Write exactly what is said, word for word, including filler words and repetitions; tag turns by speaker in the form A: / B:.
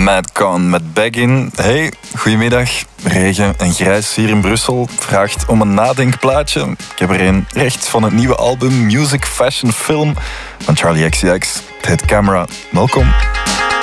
A: Madcon met Baggin. Hey, goedemiddag. Regen en grijs hier in Brussel vraagt om een nadenkplaatje. Ik heb er een recht van het nieuwe album Music Fashion Film van Charlie X C X. Het heet Camera. Welkom.